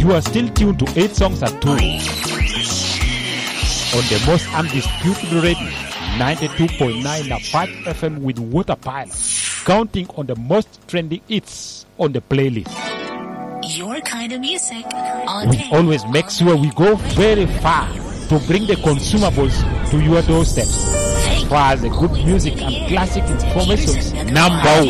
You are still tuned to 8 Songs at 2 on the most undisputed radio, 92.9 Nafat FM with Water Pilot, counting on the most trending hits on the playlist. Your kind of music all We day. always make sure we go very far to bring the consumables to your doorsteps. As far as the good music and classic information, number